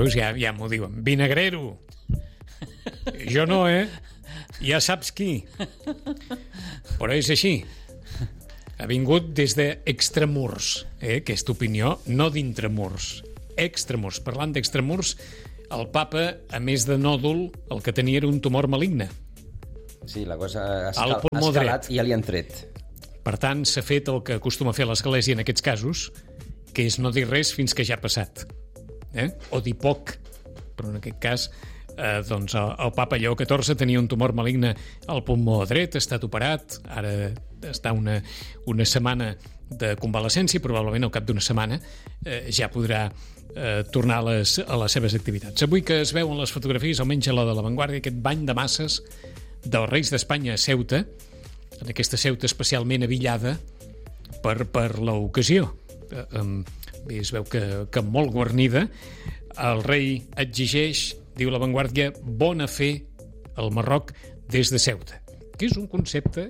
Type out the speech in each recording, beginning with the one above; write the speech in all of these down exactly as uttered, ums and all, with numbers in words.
veus? Ja, ja m'ho diuen. Vinagrero! Jo no, eh? Ja saps qui. Però és així. Ha vingut des d'extramurs, eh? Aquesta opinió, no d'intramurs. Extramurs. Parlant d'extramurs, el papa, a més de nòdul, el que tenia era un tumor maligne. Sí, la cosa ha Al escal, pulmó escalat dret. i ja li han tret. Per tant, s'ha fet el que acostuma a fer l'Església en aquests casos, que és no dir res fins que ja ha passat. Eh? O dir poc. Però en aquest cas, eh, doncs el, el papa Lleó catorze tenia un tumor maligne al pulmó dret, ha estat operat, ara està una, una setmana de convalescència, probablement al cap d'una setmana eh, ja podrà eh, tornar a les, a les seves activitats. Avui que es veuen les fotografies, almenys a la de La Vanguardia, aquest bany de masses dels Reis d'Espanya a Ceuta, en aquesta Ceuta especialment avillada per, per l'ocasió. Eh, bé, es veu que, que molt guarnida. El rei exigeix, diu La Vanguardia, bona fe al Marroc des de Ceuta, que és un concepte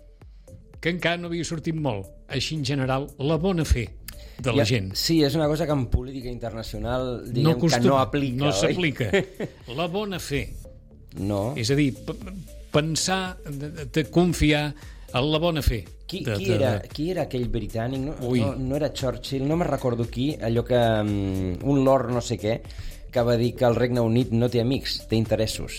que encara no havia sortit molt. Així, en general, la bona fe de la Ja, gent. sí, és una cosa que en política internacional diguem No costuma, que no aplica, no oi? s'aplica. La bona fe. No. És a dir, p- pensar, de, de confiar en la bona fe. Qui, de, qui, de, era, qui era aquell britànic? No, Ui. no, no era Churchill, no me'n recordo qui, allò que... Um, un lord no sé què, que va dir que el Regne Unit no té amics, té interessos.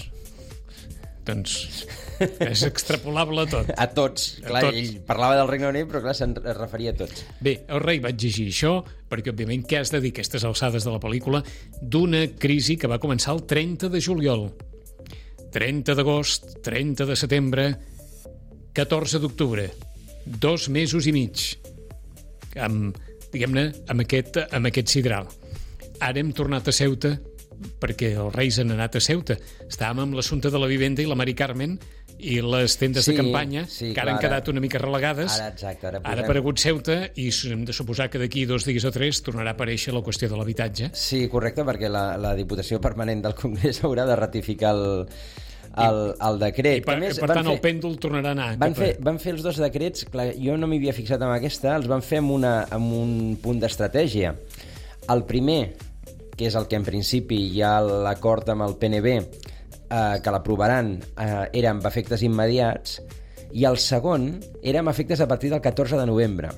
Doncs és extrapolable a tot. A tots. A Clar, tots. ell parlava del Regne Unit, però clar, se'n es referia a tots. Bé, el rei va exigir això, perquè, òbviament, què has de dir aquestes alçades de la pel·lícula d'una crisi que va començar el trenta de juliol. trenta d'agost, trenta de setembre, catorze d'octubre. Dos mesos i mig. Amb, diguem-ne, amb aquest, amb aquest sidral. Ara hem tornat a Ceuta perquè els reis han anat a Ceuta. Estàvem amb l'assumpte de la vivenda i la Mari Carmen i les tendes Sí, de campanya, sí, que ara han clar, quedat una mica relegades. Ara, exacte, ara Ara ha posem- aparegut Ceuta i hem de suposar que d'aquí dos dies o tres tornarà a aparèixer la qüestió de l'habitatge. Sí, correcte, perquè la, la Diputació Permanent del Congrés haurà de ratificar el, el, el decret. I per, A més, per van tant, fer- el pèndol tornarà a anar. Van cap a- fer, van fer els dos decrets, clar, jo no m'hi havia fixat en aquesta, els van fer amb, una, amb un punt d'estratègia. El primer, que és el que en principi hi ha l'acord amb el P N B, eh, que l'aprovaran, eh, era amb efectes immediats, i el segon era amb efectes a partir del catorze de novembre.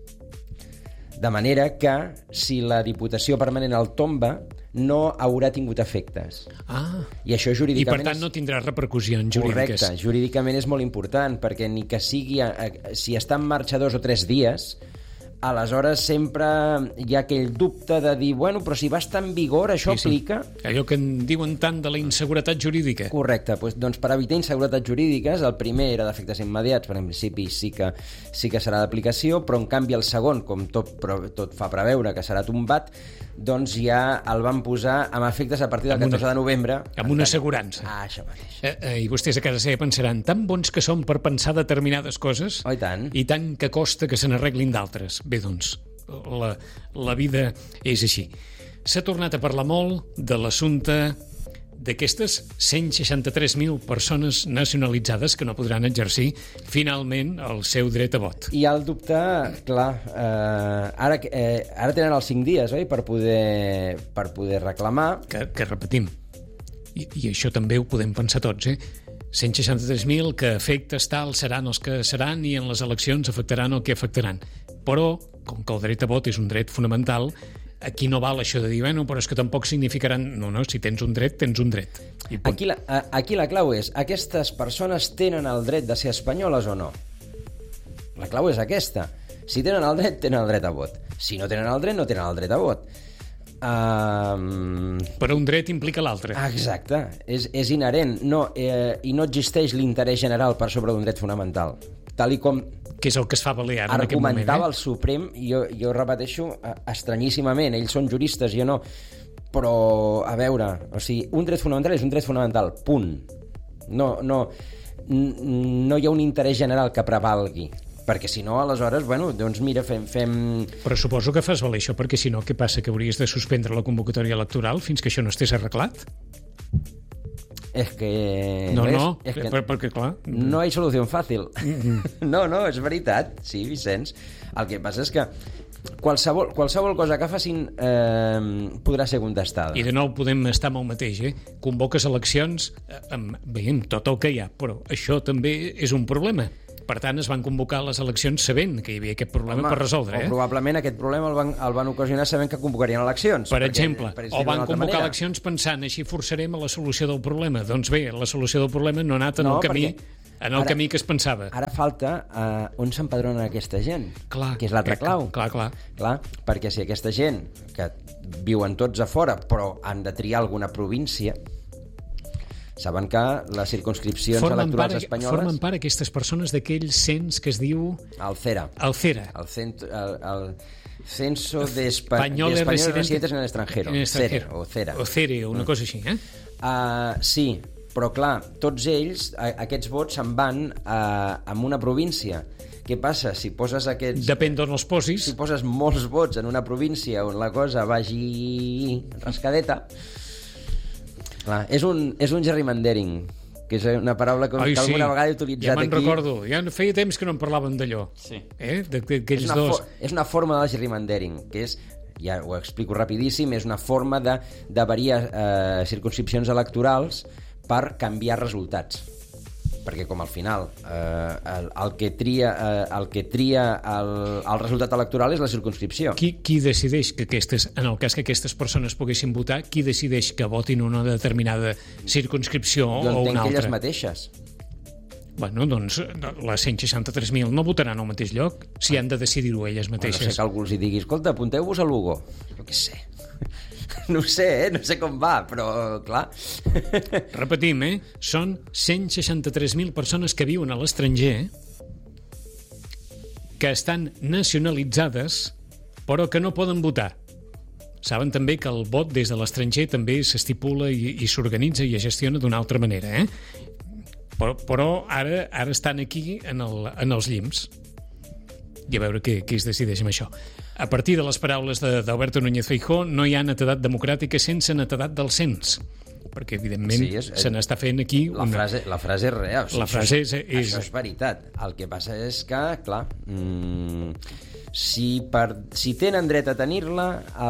De manera que, si la Diputació Permanent el tomba, no haurà tingut efectes. Ah, I això i jurídicament... per tant no tindrà repercussions jurídiques. Correcte, jurídicament és molt important, perquè ni que sigui, eh, si està en marxa dos o tres dies, aleshores sempre hi ha aquell dubte de dir, bueno, però si va estar en vigor, això Sí, sí. aplica... Allò que en diuen tant de la inseguretat jurídica. Correcte, doncs, doncs per evitar inseguretats jurídiques, el primer era d'efectes immediats, però en principi sí que, sí que serà d'aplicació, però en canvi el segon, com tot, però, tot fa preveure que serà tombat, doncs ja el van posar amb efectes a partir del Amb una- catorze de novembre. amb una assegurança. Ah, això mateix. Eh, eh, I vostès a casa seva pensaran, tan bons que som per pensar determinades coses Oh, i tant. i tant que costa que se n'arreglin d'altres. Bé, doncs, la, la vida és així. S'ha tornat a parlar molt de l'assumpte d'aquestes cent seixanta-tres mil persones nacionalitzades que no podran exercir finalment el seu dret a vot. Hi ha el dubte, clar, eh, ara, eh, ara tenen els cinc dies, oi?, per poder, per poder reclamar. Que, que repetim, i, i això també ho podem pensar tots, eh? cent seixanta-tres mil que efectes tal seran els que seran i en les eleccions afectaran el que afectaran. Però, com que el dret a vot és un dret fonamental, aquí no val això de dir, bueno, però és que tampoc significaran... No, no, si tens un dret, tens un dret. I punt. Aquí la, a- aquí la clau és, aquestes persones tenen el dret de ser espanyoles o no? La clau és aquesta. Si tenen el dret, tenen el dret a vot. Si no tenen el dret, no tenen el dret a vot. Um... Però un dret implica l'altre. Exacte, és, és inherent. No, eh, I no existeix l'interès general per sobre d'un dret fonamental. Tal i com Que és el que es fa valer ara en aquest moment. argumentava Eh? el Suprem, jo, jo repeteixo eh, estranyíssimament, ells són juristes, jo no, però a veure, o sigui, un dret fonamental és un dret fonamental, punt. No, no, n- no hi ha un interès general que prevalgui, perquè si no, aleshores, bueno, doncs mira, fem... fem... Però suposo que fas valer això, perquè si no, què passa? Que hauries de suspendre la convocatòria electoral fins que això no estés arreglat? És que... No, és, no, és que per, perquè clar... no hi ha solució fàcil. No, no, és veritat, sí, Vicenç. El que passa és que qualsevol, qualsevol cosa que facin eh, podrà ser contestada. I de nou podem estar amb el mateix, eh? Convoques eleccions amb, bé, amb tot el que hi ha, però això també és un problema. Per tant, es van convocar les eleccions sabent que hi havia aquest problema Home, per resoldre. Eh? O probablement aquest problema el van, el van ocasionar sabent que convocarien eleccions. Per perquè, exemple, per o van convocar manera. eleccions pensant així forçarem a la solució del problema. Doncs bé, la solució del problema no ha anat en No, el camí... perquè... En el Ara, camí que es pensava. Ara falta uh, on s'empadrona aquesta gent, clar, que és l'altra que, clau. Clar, clar. clar. Perquè si aquesta gent, que viuen tots a fora, però han de triar alguna província, saben que les circumscripcions formen electorals part, espanyoles... Formen part aquestes persones d'aquell cens que es diu... El CERA. El CERA. El, cent, el, el Censo de, Espa... de Españoles Españoles residentes Residentes en el Extranjero. En el extranjero. CERA, o CERA. O CERE, o una mm. cosa així, eh? Uh, sí, però clar, tots ells, a, aquests vots se'n van a, a una província. Què passa? Si poses aquests... Depèn d'on els posis. Si poses molts vots en una província on la cosa vagi rascadeta... Clar, és un, és un gerrymandering, que és una paraula que, Ai, que alguna sí. vegada he utilitzat ja me'n aquí. recordo, ja feia temps que no en parlàvem d'allò. Sí. Eh? D'aquells és, una dos. és una forma de gerrymandering, que és, ja ho explico rapidíssim, és una forma de, de variar eh, circumscripcions electorals per canviar resultats. Perquè com al final eh, el, el que tria, eh, el, que tria el, el resultat electoral és la circumscripció. Qui, qui decideix que aquestes, en el cas que aquestes persones poguessin votar, qui decideix que votin una determinada circumscripció jo o una entenc que altra? elles mateixes. Bueno, doncs les cent seixanta-tres mil no votaran al mateix lloc si han de decidir-ho elles mateixes. No sé que algú els hi digui, escolta, apunteu-vos a Lugo. Jo què sé. No ho sé, eh? No sé com va, però clar... Repetim, eh? Són cent seixanta-tres mil persones que viuen a l'estranger, que estan nacionalitzades, però que no poden votar. Saben també que el vot des de l'estranger també s'estipula i, i s'organitza i es gestiona d'una altra manera, eh? Però, però ara, ara estan aquí en, el, en els llims. I a veure què, què es decideix amb això. A partir de les paraules d'Alberto Núñez Feijóo, no hi ha netedat democràtica sense netedat del cens. Perquè, evidentment, sí, és, se n'està fent aquí... La, una... frase, la frase és real. La frase és, és... Això és veritat. El que passa és que, clar, mmm, si, per, si tenen dret a tenir-la,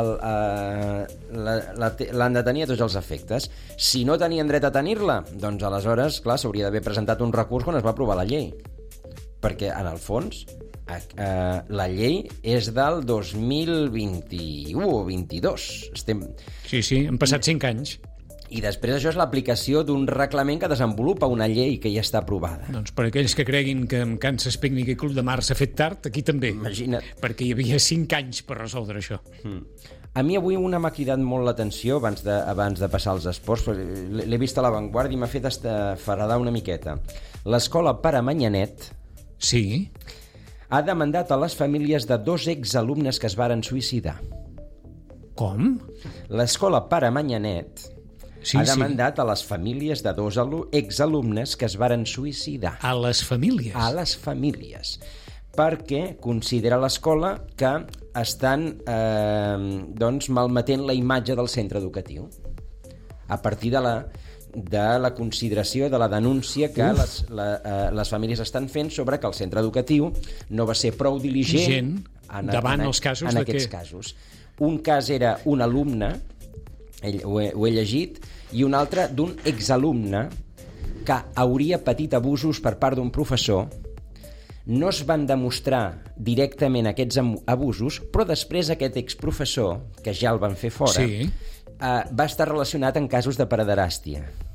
l'han de tenir a tots els efectes. Si no tenien dret a tenir-la, doncs aleshores, clar, s'hauria d'haver presentat un recurs quan es va aprovar la llei. Perquè, en el fons, Uh, la llei és del dos mil vint-i-u o vint-i-dos. Estem... Sí, sí, han passat cinc anys. I després això és l'aplicació d'un reglament que desenvolupa una llei que ja està aprovada. Doncs per aquells que creguin que amb Kansas Picnic i Club de Mar s'ha fet tard, aquí també. Imagina't. Perquè hi havia cinc anys per resoldre això. Mm. A mi avui una m'ha cridat molt l'atenció abans de, abans de passar als esports. L'he vist a l'avantguarda i m'ha fet estafaradar una miqueta. L'escola Pare Manyanet... Sí... ha demandat a les famílies de dos exalumnes que es varen suïcidar. Com? L'escola Pare Manyanet sí, ha demandat sí. a les famílies de dos exalumnes que es varen suïcidar. A les famílies? A les famílies. Perquè considera l'escola que estan eh, doncs, malmetent la imatge del centre educatiu. A partir de la... de la consideració de la denúncia que les, la, eh, les famílies estan fent sobre que el centre educatiu no va ser prou diligent Gent, en, davant en, els casos en de aquests que... casos. Un cas era un alumne, ell, ho, he, ho he llegit, i un altre d'un exalumne que hauria patit abusos per part d'un professor. No es van demostrar directament aquests abusos, però després aquest exprofessor, que ja el van fer fora, sí. Uh, va estar relacionat en casos de pederàstia.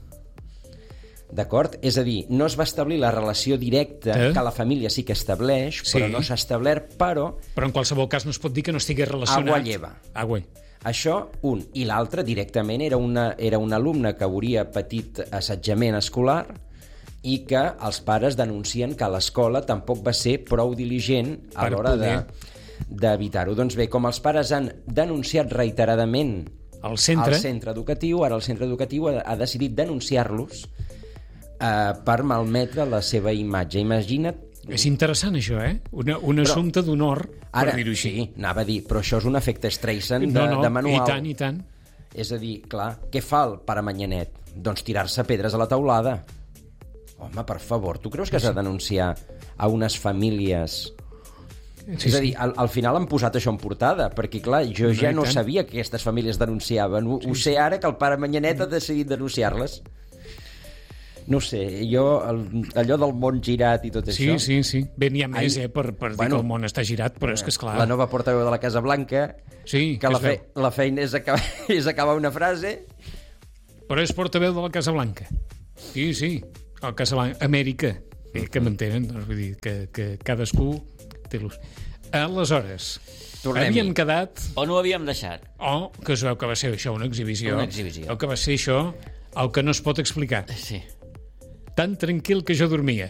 D'acord? És a dir, no es va establir la relació directa eh? que la família sí que estableix, sí. però no s'ha establert, però... Però en qualsevol cas no es pot dir que no estigui relacionat. Agua lleva. Agua. Això, un. I l'altre, directament, era, una, era un alumne que hauria patit assetjament escolar i que els pares denuncien que l'escola tampoc va ser prou diligent a l'hora de, d'evitar-ho. Doncs bé, com els pares han denunciat reiteradament al centre. al centre educatiu, ara el centre educatiu ha, ha decidit denunciar-los eh, per malmetre la seva imatge. Imagina't... És interessant això, eh? Una, un però, assumpte d'honor, per dir-ho així. Sí, anava a dir, però això és un efecte Streisand de, no, no, de manual. I tant, i tant. És a dir, clar, què fa el Pare Manyanet? Doncs tirar-se pedres a la teulada. Home, per favor, tu creus que has de denunciar a unes famílies Sí, és a dir, al, al final han posat això en portada, perquè, clar, jo ja no sabia que aquestes famílies denunciaven. Ho, sí, ho sé ara que el pare Manyanet ha decidit denunciar-les. No sé, jo, el, allò del món girat i tot sí, això... Sí, sí, sí. Bé, n'hi ha més, eh, per, per bueno, dir que el món està girat, però és que, esclar... La nova portaveu de la Casa Blanca, sí, que la, fe, la feina és acabar, és acabar una frase... Però és portaveu de la Casa Blanca. Sí, sí, el Casa Blanca, Amèrica, eh, que m'entenen, doncs, vull dir, que, que cadascú té l'ús. Aleshores, tornem-hi. Havíem quedat... On ho havíem deixat? O que es veu que va ser això, una exhibició. Una exhibició. O que va ser això, el que no es pot explicar. Sí. Tan tranquil que jo dormia.